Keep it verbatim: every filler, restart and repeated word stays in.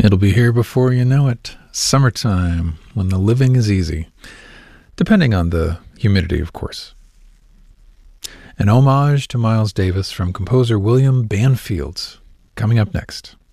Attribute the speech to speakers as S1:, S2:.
S1: It'll be here before you know it. Summertime, when the living is easy. Depending on the humidity, of course. An homage to Miles Davis from composer William Banfield, coming up next.